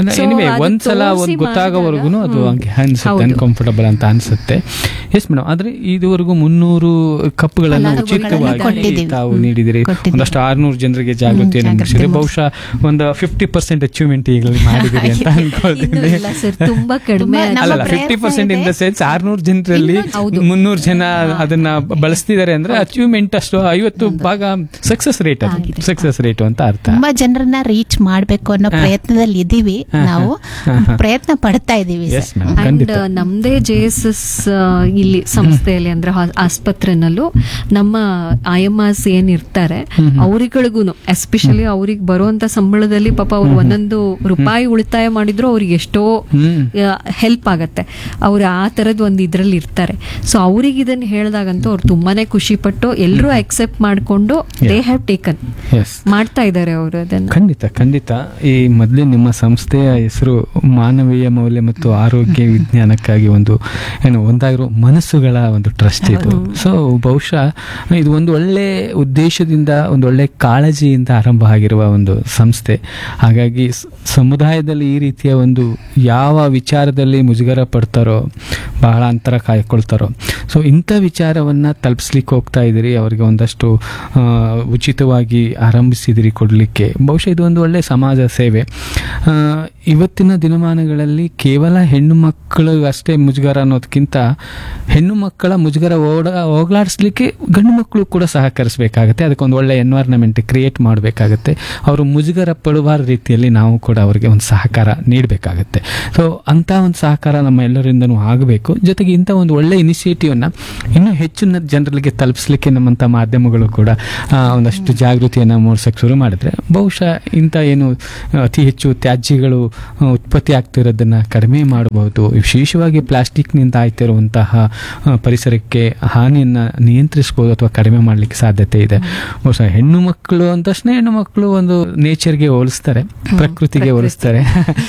ಒಂದ್ಸಲ ಗೊತ್ತಾಗೋವರೆಗೂ ಅದು ಅನ್ಕಂಫರ್ಟಬಲ್ ಅಂತ ಅನ್ಸುತ್ತೆ. ಎಸ್ ಮೇಡಮ್, ಆದ್ರೆ ಇದುವರೆಗೂ ಮುನ್ನೂರು ಕಪ್ಗಳನ್ನು ಉಚಿತವಾಗಿ ತಾವು ನೀಡಿದಿರಿ. ಒಂದಷ್ಟು ಆರ್ನೂರು ಜನರಿಗೆ ಜಾಗೃತಿಯನ್ನು ಮೂಡಿಸಿದ್ರೆ ಬಹುಶಃ ಒಂದು ಫಿಫ್ಟಿ ಪರ್ಸೆಂಟ್ ಅಚೀವ್ಮೆಂಟ್ ಈಗಲೇ ಮಾಡಿದಿರಿ ಅಂತ ಅನ್ಕೊಳ್ತೀನಿ.
ತುಂಬಾ ಕಡಿಮೆ
ಅಲ್ಲ, fifty percent in the sense ಆರ್ನೂರು ಜನರಲ್ಲಿ ಮುನ್ನೂರು ಜನ ಅದನ್ನ ಬಳಸ್ತಿದ್ದಾರೆ ಅಂದ್ರೆ ಅಚೀವ್ಮೆಂಟ್ ಅಷ್ಟು ಐವತ್ತು ಭಾಗ ಸಕ್ಸಸ್ ರೇಟ್, ಸಕ್ಸಸ್ ರೇಟ್ ಅಂತ ಅರ್ಥ.
ತುಂಬಾ ಜನರನ್ನ ರೀಚ್ ಮಾಡ್ಬೇಕು ಅನ್ನೋ ಪ್ರಯತ್ನದಲ್ಲಿ ಇದೀವಿ, ನಾವು ಪ್ರಯತ್ನ ಪಡ್ತಾ ಇದೀವಿ.
ಅಂಡ್ ನಮ್ದೇ ಜೆ ಎಸ್ ಎಸ್ ಇಲ್ಲಿ ಸಂಸ್ಥೆಯಲ್ಲಿ ಅಂದ್ರೆ ಆಸ್ಪತ್ರೆನಲ್ಲೂ ನಮ್ಮ ಐ ಎಂ ಆರ್ಸ್ ಏನ್ ಇರ್ತಾರೆ ಅವರಿಗಳಿಗೂ ಎಸ್ಪೆಷಲಿ ಅವ್ರಿಗೆ ಬರುವಂತ ಸಂಬಳದಲ್ಲಿ ಪಾಪ ಅವ್ರು ಒಂದೊಂದು ರೂಪಾಯಿ ಉಳಿತಾಯ ಮಾಡಿದ್ರು ಅವ್ರಿಗೆ ಎಷ್ಟೋ ಹೆಲ್ಪ್ ಆಗತ್ತೆ. ಅವ್ರು ಆ ತರದ್ ಒಂದ್ ಇದ್ರಲ್ಲಿ ಇರ್ತಾರೆ. ಸೊ ಅವ್ರಿಗೆ ಇದನ್ನ ಹೇಳಿದಾಗಂತೂ ಅವ್ರು ತುಂಬಾನೇ ಖುಷಿ ಪಟ್ಟು ಎಲ್ಲರೂ ಅಕ್ಸೆಪ್ಟ್ ಮಾಡ್ಕೊಂಡು ದೇ ಹ್ಯಾವ್ ಟೇಕನ್ ಮಾಡ್ತಾ ಇದ್ದಾರೆ ಅವರು ಅದನ್ನ.
ಖಂಡಿತ ಖಂಡಿತ. ಈ ಮೊದಲೇ ನಿಮ್ಮ ಸಂಸ್ಥೆಯ ಹೆಸರು ಮಾನವೀಯ ಮೌಲ್ಯ ಮತ್ತು ಆರೋಗ್ಯ ವಿಜ್ಞಾನಕ್ಕಾಗಿ ಒಂದು ಏನು ಒಂದಾಗಿರೋ ಮನಸ್ಸುಗಳ ಒಂದು ಟ್ರಸ್ಟ್ ಇದು. ಸೊ ಬಹುಶಃ ಇದು ಒಂದು ಒಳ್ಳೆ ಉದ್ದೇಶದಿಂದ, ಒಂದು ಒಳ್ಳೆ ಕಾಳಜಿಯಿಂದ ಆರಂಭ ಆಗಿರುವ ಒಂದು ಸಂಸ್ಥೆ. ಆ ಹಾಗಾಗಿ ಸ- ಸಮುದಾಯದಲ್ಲಿ ಈ ರೀತಿಯ ಒಂದು ಯಾವ ವಿಚಾರದಲ್ಲಿ ಮುಜುಗರ ಪಡ್ತಾರೋ, ಬಹಳ ಅಂತರ ಕಾಯ್ಕೊಳ್ತಾರೋ, ಸೊ ಇಂಥ ವಿಚಾರವನ್ನು ತಲುಪಿಸ್ಲಿಕ್ಕೆ ಹೋಗ್ತಾ ಇದ್ದೀರಿ. ಅವರಿಗೆ ಒಂದಷ್ಟು ಆ, ಉಚಿತವಾಗಿ ಆರಂಭಿಸಿದಿರಿ ಕೊಡಲಿಕ್ಕೆ. ಬಹುಶಃ ಇದು ಒಂದು ಒಳ್ಳೆಯ ಸಮಾಜ ಸೇವೆ. ಆ, ಇವತ್ತಿನ ದಿನಮಾನಗಳಲ್ಲಿ ಕೇವಲ ಹೆಣ್ಣು ಮಕ್ಕಳು ಅಷ್ಟೇ ಮುಜುಗರ ಅನ್ನೋದಕ್ಕಿಂತ ಹೆಣ್ಣು ಮಕ್ಕಳ ಮುಜುಗರ ಓಡ ಹೋಗ್ಲಾಡಿಸ್ಲಿಕ್ಕೆ ಗಂಡು ಮಕ್ಕಳು ಕೂಡ ಸಹಕರಿಸಬೇಕಾಗತ್ತೆ. ಅದಕ್ಕೊಂದು ಒಳ್ಳೆ ಎನ್ವೈರ್ನಮೆಂಟ್ ಕ್ರಿಯೇಟ್ ಮಾಡಬೇಕಾಗತ್ತೆ. ಅವರು ಮುಜುಗರ ಪಡುವ ರೀತಿಯಲ್ಲಿ ನಾವು ಕೂಡ ಅವರಿಗೆ ಒಂದು ಸಹಕಾರ ನೀಡಬೇಕಾಗತ್ತೆ. ಸೊ ಅಂಥ ಒಂದು ಸಹಕಾರ ನಮ್ಮ ಎಲ್ಲರಿಂದನೂ ಆಗಬೇಕು. ಜೊತೆಗೆ ಇಂಥ ಒಂದು ಒಳ್ಳೆ ಇನಿಷಿಯೇಟಿವ್ನ ಇನ್ನೂ ಹೆಚ್ಚಿನ ಜನರಿಗೆ ತಲುಪಿಸ್ಲಿಕ್ಕೆ ನಮ್ಮಂಥ ಮಾಧ್ಯಮಗಳು ಕೂಡ ಆ, ಒಂದಷ್ಟು ಜಾಗೃತಿಯನ್ನು ಮೂಡಿಸೋಕ್ಕೆ ಶುರು ಮಾಡಿದ್ರೆ ಬಹುಶಃ ಇಂಥ ಏನು ಅತಿ ಹೆಚ್ಚು ತ್ಯಾಜ್ಯಗಳು ಆ, ಉತ್ಪತ್ತಿ ಆಗ್ತಿರೋದನ್ನು ಕಡಿಮೆ ಮಾಡಬಹುದು. ವಿಶೇಷವಾಗಿ ಪ್ಲಾಸ್ಟಿಕ್ನಿಂದ ಆಯ್ತಿರುವಂತಹ ಆ, ಪರಿಸರಕ್ಕೆ ಹಾನಿಯನ್ನು ನಿಯಂತ್ರಿಸ್ಬೋದು ಅಥವಾ ಕಡಿಮೆ ಮಾಡಲಿಕ್ಕೆ ಸಾಧ್ಯತೆ ಇದೆ. ಬಹುಶಃ ಹೆಣ್ಣು ಮಕ್ಕಳು ಅಂದ ತಕ್ಷಣ ಹೆಣ್ಣು ಮಕ್ಕಳು ಒಂದು ನೇಚರ್ಗೆ ಹೋಲಿಸ್ತಾರೆ, ಪ್ರಕೃತಿಗೆ ಹೋಲಿಸ್ತಾರೆ.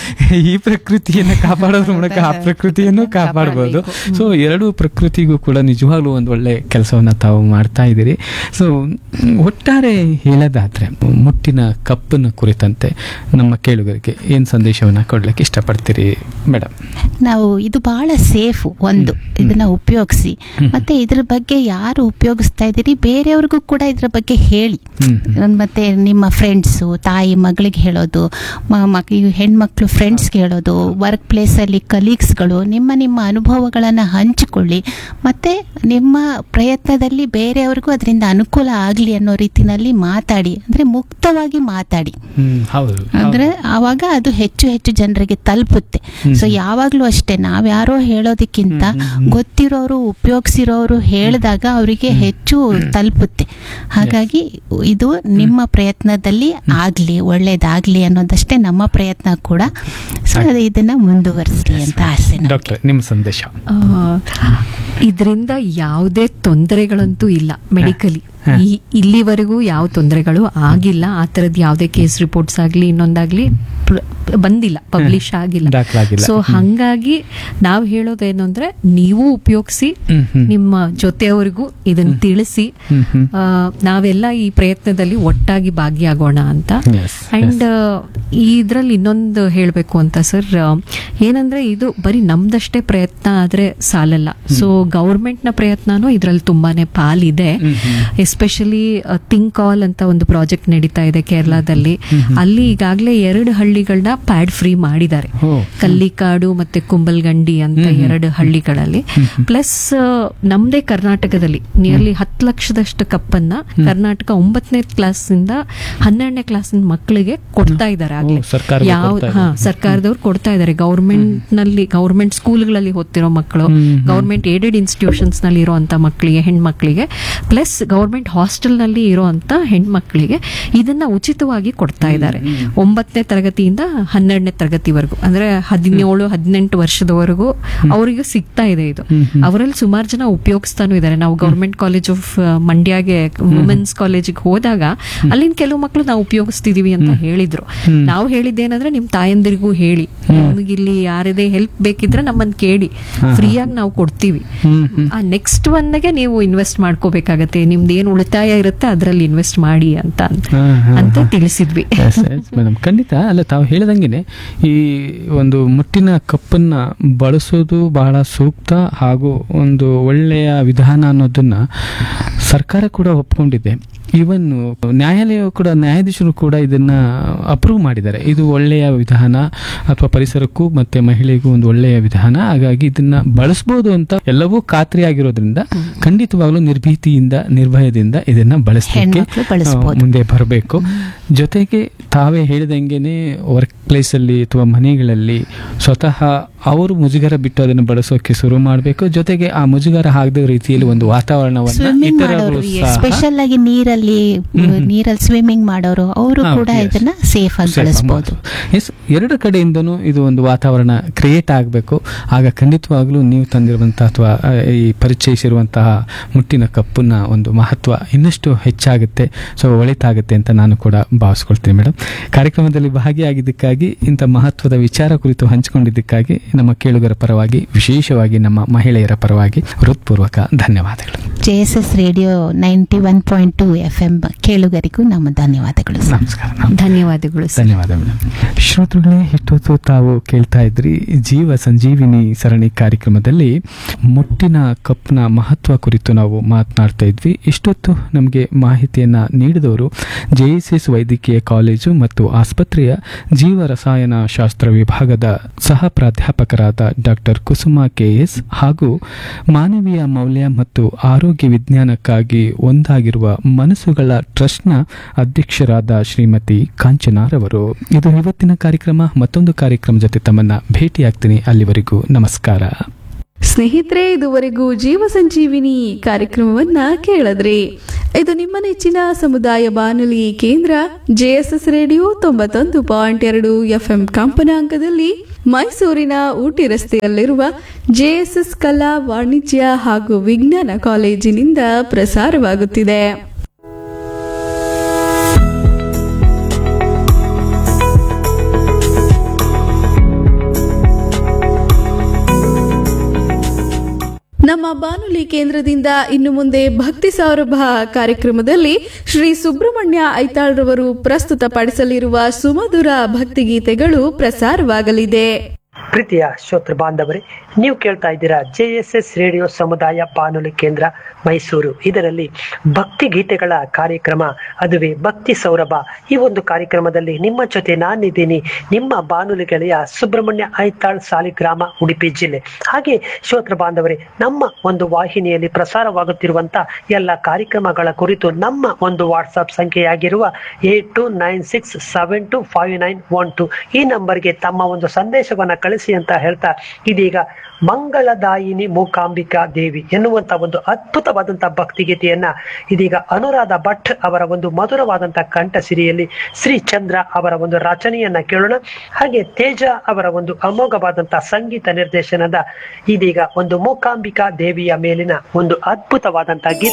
ಈ ಪ್ರಕೃತಿಯನ್ನು ಕಾಪಾಡೋದ್ರ ಮೂಲಕ ಆ ಪ್ರಕೃತಿಯನ್ನು ಕಾಪಾಡಬಹುದು. ಸೊ ಎರಡು ಪ್ರಕೃತಿಗೂ ಕೂಡ ನಿಜವಾಗ್ಲೂ ಒಂದು ಒಳ್ಳೆ ಕೆಲಸವನ್ನು ತಾವು ಮಾಡ್ತಾ ಇದ್ದೀರಿ. ಸೊ ಒಟ್ಟಾರೆ ಹೇಳೋದಾದ್ರೆ ಮುಟ್ಟಿನ ಕಪ್ಪನ ಕುರಿತಂತೆ ನಮ್ಮ ಕೇಳುಗರಿಗೆ ಏನು ಸಂದೇಶವನ್ನು ಕೊಡ್ಲಿಕ್ಕೆ ಇಷ್ಟಪಡ್ತೀರಿ ಮೇಡಮ್?
ನಾವು ಇದು ಬಹಳ ಸೇಫ್, ಒಂದು ಇದನ್ನ ಉಪಯೋಗಿಸಿ, ಮತ್ತೆ ಇದ್ರ ಬಗ್ಗೆ ಯಾರು ಉಪಯೋಗಿಸ್ತಾ ಇದ್ದೀರಿ ಬೇರೆಯವ್ರಿಗೂ ಕೂಡ ಇದ್ರ ಬಗ್ಗೆ ಹೇಳಿ. ಮತ್ತೆ ನಿಮ್ಮ ಫ್ರೆಂಡ್ಸು, ತಾಯಿ ಮಗಳಿಗೆ ಹೇಳೋದು, ಮ- ಮಕ್- ಈ ಹೆಣ್ಮಕ್ಳು ಫ್ರೆಂಡ್ಸ್ಗೆ ಹೇಳೋದು, ವರ್ಕ್ ಪ್ಲೇಸಲ್ಲಿ ಕಲೀಗ್ಸ್ಗಳು, ನಿಮ್ಮ ನಿಮ್ಮ ಅನುಭವಗಳನ್ನು ಹಂಚಿಕೊಳ್ಳಿ. ಮತ್ತೆ ನಿಮ್ಮ ಪ್ರಯತ್ನದಲ್ಲಿ ಬೇರೆಯವ್ರಿಗೂ ಅದರಿಂದ ಅನುಕೂಲ ಆಗಲಿ ಅನ್ನೋ ರೀತಿನಲ್ಲಿ ಮಾತಾಡಿ, ಅಂದ್ರೆ ಮುಕ್ತವಾಗಿ ಮಾತಾಡಿ.
ಹೌದು,
ಅಂದ್ರೆ ಆವಾಗ ಅದು ಹೆಚ್ಚು ಹೆಚ್ಚು ಜನರಿಗೆ ತಲುಪುತ್ತೆ. ಸೊ ಯಾವಾಗ್ಲೂ ಅಷ್ಟೇ, ನಾವ್ಯಾರೋ ಹೇಳೋದಕ್ಕಿಂತ ಗೊತ್ತಿರೋರು ಉಪಯೋಗಿಸಿರೋರು ಹೇಳಿದಾಗ ಅವರಿಗೆ ಹೆಚ್ಚು ತಲುಪುತ್ತೆ. ಹಾಗಾಗಿ ಇದು ನಿಮ್ಮ ಪ್ರಯತ್ನದಲ್ಲಿ ಆಗ್ಲಿ, ಒಳ್ಳೇದಾಗ್ಲಿ ಅನ್ನೋದಷ್ಟೇ ನಮ್ಮ ಪ್ರಯತ್ನ ಕೂಡ. ಸೊ ಅದು ಇದನ್ನ ಮುಂದುವರಿಸಲಿ ಅಂತ ಆಸೆ ನಮ್ಗೆ.
ಡಾಕ್ಟರ್ ನಿಮ್ಮ ಸಂದೇಶ?
ಇದರಿಂದ ಯಾವುದೇ ತೊಂದರೆಗಳಂತೂ ಇಲ್ಲ ಮೆಡಿಕಲಿ. ಈ ಇಲ್ಲಿವರೆಗೂ ಯಾವ ತೊಂದರೆಗಳು ಆಗಿಲ್ಲ. ಆ ಥರದ್ದು ಯಾವುದೇ ಕೇಸ್ ರಿಪೋರ್ಟ್ಸ್ ಆಗಲಿ ಇನ್ನೊಂದಾಗ್ಲಿ ಪ್ರ- ಬಂದಿಲ್ಲ, ಪಬ್ಲಿಷ್ ಆಗಿಲ್ಲ.
ದಾಖಲಾಗಿಲ್ಲ.
ಸೊ ಹಂಗಾಗಿ ನಾವು ಹೇಳೋದೇನು ಅಂದ್ರೆ, ನೀವು ಉಪಯೋಗಿಸಿ, ನಿಮ್ಮ ಜೊತೆಯವರಿಗೂ ಇದನ್ನ ತಿಳಿಸಿ, ಆ, ನಾವೆಲ್ಲ ಈ ಪ್ರಯತ್ನದಲ್ಲಿ ಒಟ್ಟಾಗಿ ಭಾಗಿಯಾಗೋಣ ಅಂತ.
Yes,
ಅಂಡ್ ಇದ್ರಲ್ಲಿ ಇನ್ನೊಂದು ಹೇಳಬೇಕು ಅಂತ ಸರ್, ಏನಂದ್ರೆ ಇದು ಬರೀ ನಮ್ದಷ್ಟೇ ಪ್ರಯತ್ನ ಆದ್ರೆ ಸಾಲಲ್ಲ. ಸೊ ಗೌರ್ಮೆಂಟ್ ನ ಪ್ರಯತ್ನನೂ ಇದ್ರಲ್ಲಿ ತುಂಬಾನೇ ಪಾಲಿದೆ. ಎಸ್ಪೆಷಲಿ ಥಿಂಕ್ ಆಲ್ ಅಂತ ಒಂದು ಪ್ರಾಜೆಕ್ಟ್ ನಡೀತಾ ಇದೆ ಕೇರಳದಲ್ಲಿ. ಅಲ್ಲಿ ಈಗಾಗಲೇ ಎರಡು ಹಳ್ಳಿಗಳನ್ನ ಪ್ಯಾಡ್ ಫ್ರೀ ಮಾಡಿದ್ದಾರೆ, ಕಲ್ಲಿಕಾಡು ಮತ್ತೆ ಕುಂಬಲ್ಗಂಡಿ ಅಂತ ಎರಡು ಹಳ್ಳಿಗಳಲ್ಲಿ. ಪ್ಲಸ್ ನಮ್ದೇ ಕರ್ನಾಟಕದಲ್ಲಿ ನಿಯರ್ಲಿ ಹತ್ತು ಲಕ್ಷದಷ್ಟು ಕಪ್ಪನ್ನ ಕರ್ನಾಟಕ ಒಂಬತ್ತನೇ ಕ್ಲಾಸ್ ಇಂದ ಹನ್ನೆರಡನೇ ಕ್ಲಾಸ್ ಮಕ್ಕಳಿಗೆ ಕೊಡ್ತಾ ಇದ್ದಾರೆ ಆಗ್ಲೇ. ಯಾವ ಹಾ ಸರ್ಕಾರದವ್ರು ಕೊಡ್ತಾ ಇದ್ದಾರೆ. ಗೌರ್ಮೆಂಟ್ ನಲ್ಲಿ, ಗೌರ್ಮೆಂಟ್ ಸ್ಕೂಲ್ಗಳಲ್ಲಿ ಓದ್ತಿರೋ ಮಕ್ಕಳು, ಗೌರ್ಮೆಂಟ್ ಏಡೆಡ್ ಇನ್ಸ್ಟಿಟ್ಯೂಷನ್ಸ್ ನಲ್ಲಿ ಇರುವಂತ ಮಕ್ಕಳಿಗೆ, ಹೆಣ್ಮಕ್ಳಿಗೆ, ಪ್ಲಸ್ ಗೌರ್ಮೆಂಟ್ ಹಾಸ್ಟೆಲ್ ನಲ್ಲಿ ಇರುವಂತ ಹೆಣ್ಮಕ್ಳಿಗೆ ಇದನ್ನ ಉಚಿತವಾಗಿ ಕೊಡ್ತಾ ಇದ್ದಾರೆ. ಒಂಬತ್ತನೇ ತರಗತಿಯಿಂದ ಹನ್ನೆರಡನೇ ತರಗತಿವರೆಗೂ, ಅಂದ್ರೆ ಹದಿನೇಳು ಹದಿನೆಂಟು ವರ್ಷದವರೆಗೂ ಅವರಿಗೆ ಸಿಗ್ತಾ ಇದೆ ಇದು. ಅವರಲ್ಲಿ ಸುಮಾರು ಜನ ಉಪಯೋಗಿಸ್ತಾನು ಇದ್ದಾರೆ. ನಾವು ಗೌರ್ಮೆಂಟ್ ಕಾಲೇಜ್ ಆಫ್ ಮಂಡ್ಯಗೆ ವುಮೆನ್ಸ್ ಕಾಲೇಜಿಗೆ ಹೋದಾಗ ಅಲ್ಲಿನ ಕೆಲವು ಮಕ್ಕಳು ನಾವು ಉಪಯೋಗಿಸ್ತಿದೀವಿ ಅಂತ ಹೇಳಿದ್ರು. ನಾವು ಹೇಳಿದ್ದೇನಂದ್ರೆ, ನಿಮ್ ತಾಯಂದಿರಿಗೂ ಹೇಳಿ, ನಿಮ್ಗೆ ಇಲ್ಲಿ ಯಾರದೇ ಹೆಲ್ಪ್ ಬೇಕಿದ್ರೆ ನಮ್ಮನ್ನ ಕೇಳಿ, ಫ್ರೀಯಾಗಿ ನಾವು ಕೊಡ್ತೀವಿ. ಆ ನೆಕ್ಸ್ಟ್ ಒನ್ಗೆ ನೀವು ಇನ್ವೆಸ್ಟ್ ಮಾಡ್ಕೋಬೇಕಾಗತ್ತೆ, ನಿಮ್ದು ಏನು ಉಳಿತಾಯ ಇರುತ್ತೆ ಅದರಲ್ಲಿ ಇನ್ವೆಸ್ಟ್ ಮಾಡಿ ಅಂತ ಅಂತ ತಿಳಿಸಿದ್ವಿ.
ಮೇಡಮ್ ಖಂಡಿತ. ಅಲ್ಲ, ತಾವು ಹೇಳಿದಂಗೆನೆ ಈ ಒಂದು ಮುಟ್ಟಿನ ಕಪ್ಪನ್ನ ಬಳಸೋದು ಬಹಳ ಸೂಕ್ತ ಹಾಗೂ ಒಂದು ಒಳ್ಳೆಯ ವಿಧಾನ ಅನ್ನೋದನ್ನ ಸರ್ಕಾರ ಕೂಡ ಒಪ್ಕೊಂಡಿದೆ. ಈವನ್ ನ್ಯಾಯಾಲಯ ಕೂಡ, ನ್ಯಾಯಾಧೀಶರು ಕೂಡ ಇದನ್ನ ಅಪ್ರೂವ್ ಮಾಡಿದ್ದಾರೆ. ಇದು ಒಳ್ಳೆಯ ವಿಧಾನ ಅಥವಾ ಪರಿಸರಕ್ಕೂ ಮತ್ತೆ ಮಹಿಳೆಗೂ ಒಂದು ಒಳ್ಳೆಯ ವಿಧಾನ, ಹಾಗಾಗಿ ಇದನ್ನ ಬಳಸಬಹುದು ಅಂತ ಎಲ್ಲವೂ ಖಾತ್ರಿ ಆಗಿರೋದ್ರಿಂದ ಖಂಡಿತವಾಗ್ಲೂ ನಿರ್ಭೀತಿಯಿಂದ, ನಿರ್ಭಯದಿಂದ ಇದನ್ನ ಬಳಸಲಿಕ್ಕೆ ಮುಂದೆ ಬರಬೇಕು. ಜೊತೆಗೆ ತಾವೇ ಹೇಳಿದಂಗೆನೆ ವರ್ಕ್ ಪ್ಲೇಸ್ ಅಲ್ಲಿ ಅಥವಾ ಮನೆಗಳಲ್ಲಿ ಸ್ವತಃ ಅವರು ಮುಜುಗರ ಬಿಟ್ಟು ಅದನ್ನು ಬಳಸೋಕೆ ಶುರು ಮಾಡಬೇಕು. ಜೊತೆಗೆ ಆ ಮುಜುಗರ ಆಗದ ರೀತಿಯಲ್ಲಿ ಒಂದು ವಾತಾವರಣವನ್ನು,
ಸ್ಪೆಷಲ್ ಆಗಿ ನೀರಲ್ಲಿ ನೀರಲ್ಲಿ ಸ್ವಿಮ್ಮಿಂಗ್ ಮಾಡೋರು ಅವರು ಕೂಡ ಇದನ್ನ ಸೇಫ್ ಆಗಿ ಬಳಸಬಹುದು.
ಎರಡು ಕಡೆಯಿಂದನೂ ಇದು ಒಂದು ವಾತಾವರಣ ಕ್ರಿಯೇಟ್ ಆಗಬೇಕು. ಆಗ ಖಂಡಿತವಾಗ್ಲೂ ನೀವು ತಂದಿರುವಂತಹ ಅಥವಾ ಈ ಪರಿಚಯಿಸಿರುವಂತಹ ಮುಟ್ಟಿನ ಕಪ್ಪನ ಒಂದು ಮಹತ್ವ ಇನ್ನಷ್ಟು ಹೆಚ್ಚಾಗುತ್ತೆ, ಸೊ ಒಳಿತಾಗುತ್ತೆ ಅಂತ ನಾನು ಕೂಡ ಭಾವಿಸ್ಕೊಳ್ತೀನಿ. ಮೇಡಮ್, ಕಾರ್ಯಕ್ರಮದಲ್ಲಿ ಭಾಗಿಯಾಗಿದ್ದಕ್ಕಾಗಿ, ಇಂಥ ಮಹತ್ವದ ವಿಚಾರ ಕುರಿತು ಹಂಚಿಕೊಂಡಿದ್ದಕ್ಕಾಗಿ ನಮ್ಮ ಕೇಳುಗರ ಪರವಾಗಿ, ವಿಶೇಷವಾಗಿ ನಮ್ಮ ಮಹಿಳೆಯರ ಪರವಾಗಿ ಹೃತ್ಪೂರ್ವಕ ಧನ್ಯವಾದಗಳು.
J S S radio ninety one point to F M ಕೇಳುಗರಿಗೂ ನಮ್ಮ ಧನ್ಯವಾದಗಳು ಸರ್.
ನಮಸ್ಕಾರ.
ಧನ್ಯವಾದಗಳು ಸರ್.
ಧನ್ಯವಾದಗಳು. ಶ್ರೋತೃಗಳೇ, ಇಷ್ಟೊತ್ತು ತಾವು ಕೇಳ್ತಾ ಇದ್ರಿ ಜೀವ ಸಂಜೀವಿನಿ ಸರಣಿ ಕಾರ್ಯಕ್ರಮದಲ್ಲಿ ಮುಟ್ಟಿನ ಕಪ್ನ ಮಹತ್ವ ಕುರಿತು ನಾವು ಮಾತನಾಡ್ತಾ ಇದ್ವಿ. ಇಷ್ಟೊತ್ತು ನಮಗೆ ಮಾಹಿತಿಯನ್ನ ನೀಡಿದವರು ಜೆ ಎಸ್ ಎಸ್ ವೈದ್ಯಕೀಯ ಕಾಲೇಜು ಮತ್ತು ಆಸ್ಪತ್ರೆಯ ಜೀವ ರಸಾಯನ ಶಾಸ್ತ್ರ ವಿಭಾಗದ ಸಹ ಪ್ರಾಧ್ಯಾಪಕರಾದ ಡಾಕ್ಟರ್ ಕುಸುಮಾ ಕೆ ಎಸ್ ಹಾಗೂ ಮಾನವೀಯ ಮೌಲ್ಯ ಮತ್ತು ಆರೋಗ್ಯ ವಿಜ್ಞಾನಕ್ಕಾಗಿ ಒಂದಾಗಿರುವ ಮನಸ್ಸುಗಳ ಟ್ರಸ್ಟ್ನ ಅಧ್ಯಕ್ಷರಾದ ಶ್ರೀಮತಿ ಕಾಂಚನಾರವರು. ಇದು ಇವತ್ತಿನ ಕಾರ್ಯಕ್ರಮ. ಮತ್ತೊಂದು ಕಾರ್ಯಕ್ರಮ ಜೊತೆ ತಮ್ಮನ್ನ ಭೇಟಿಯಾಗ್ತೀನಿ. ಅಲ್ಲಿವರೆಗೂ ನಮಸ್ಕಾರ.
ಸ್ನೇಹಿತರೆ, ಇದುವರೆಗೂ ಜೀವ ಸಂಜೀವಿನಿ ಕಾರ್ಯಕ್ರಮವನ್ನ ಕೇಳಿದ್ರಿ. ಇದು ನಿಮ್ಮ ನೆಚ್ಚಿನ ಸಮುದಾಯ ಬಾನುಲಿ ಕೇಂದ್ರ ಜೆ ಎಸ್ ಎಸ್ ರೇಡಿಯೋ ತೊಂಬತ್ತೊಂದು ಪಾಯಿಂಟ್ ಎರಡು ಎಫ್ ಎಂ ಕಂಪನಾಂಕದಲ್ಲಿ ಮೈಸೂರಿನ ಊಟಿ ರಸ್ತೆಯಲ್ಲಿರುವ ಜೆ ಎಸ್ ಎಸ್ ಕಲಾ ವಾಣಿಜ್ಯ ಹಾಗೂ ವಿಜ್ಞಾನ ಕಾಲೇಜಿನಿಂದ ಪ್ರಸಾರವಾಗುತ್ತಿದೆ. ನಮ್ಮ ಬಾನುಲಿ ಕೇಂದ್ರದಿಂದ ಇನ್ನು ಮುಂದೆ ಭಕ್ತಿ ಸೌರಭ ಕಾರ್ಯಕ್ರಮದಲ್ಲಿ ಶ್ರೀ ಸುಬ್ರಹ್ಮಣ್ಯ ಐತಾಳ್ರವರು ಪ್ರಸ್ತುತಪಡಿಸಲಿರುವ ಸುಮಧುರ ಭಕ್ತಿಗೀತೆಗಳು ಪ್ರಸಾರವಾಗಲಿದೆ.
ಪ್ರೀತಿಯ ಶ್ರೋತೃ ಬಾಂಧವರೇ, ನೀವು ಕೇಳ್ತಾ ಇದ್ದೀರಾ ಜೆ ಎಸ್ ಎಸ್ ರೇಡಿಯೋ ಸಮುದಾಯ ಬಾನುಲಿ ಕೇಂದ್ರ ಮೈಸೂರು. ಇದರಲ್ಲಿ ಭಕ್ತಿ ಗೀತೆಗಳ ಕಾರ್ಯಕ್ರಮ, ಅದುವೇ ಭಕ್ತಿ ಸೌರಭ. ಈ ಒಂದು ಕಾರ್ಯಕ್ರಮದಲ್ಲಿ ನಿಮ್ಮ ಜೊತೆ ನಾನಿದ್ದೀನಿ, ನಿಮ್ಮ ಬಾನುಲಿ ಗೆಳೆಯ ಸುಬ್ರಹ್ಮಣ್ಯ ಐತಾಳ್, ಸಾಲಿಗ್ರಾಮ, ಉಡುಪಿ ಜಿಲ್ಲೆ. ಹಾಗೆ ಶ್ರೋತೃ ಬಾಂಧವರೇ, ನಮ್ಮ ಒಂದು ವಾಹಿನಿಯಲ್ಲಿ ಪ್ರಸಾರವಾಗುತ್ತಿರುವಂತ ಎಲ್ಲ ಕಾರ್ಯಕ್ರಮಗಳ ಕುರಿತು ನಮ್ಮ ಒಂದು WhatsApp ಸಂಖ್ಯೆಯಾಗಿರುವ eight to nine six seven to five nine one to ಈ ನಂಬರ್ಗೆ ತಮ್ಮ ಒಂದು ಸಂದೇಶವನ್ನ ಕಳಿಸಿ ಅಂತ ಹೇಳ್ತಾ, ಇದೀಗ ಮಂಗಳದಾಯಿನಿ ಮೂಕಾಂಬಿಕಾ ದೇವಿ ಎನ್ನುವಂತ ಒಂದು ಅದ್ಭುತವಾದಂತಹ ಭಕ್ತಿಗೀತೆಯನ್ನ ಇದೀಗ ಅನುರಾಧ ಭಟ್ ಅವರ ಒಂದು ಮಧುರವಾದಂತಹ ಕಂಠಸಿರಿಯಲ್ಲಿ ಶ್ರೀ ಚಂದ್ರ ಅವರ ಒಂದು ರಚನೆಯನ್ನ ಕೇಳೋಣ. ಹಾಗೆ ತೇಜ ಅವರ ಒಂದು ಅಮೋಘವಾದಂತಹ ಸಂಗೀತ ನಿರ್ದೇಶನದ ಇದೀಗ ಒಂದು ಮೂಕಾಂಬಿಕಾ ದೇವಿಯ ಮೇಲಿನ ಒಂದು ಅದ್ಭುತವಾದಂತಹ ಗೀತೆ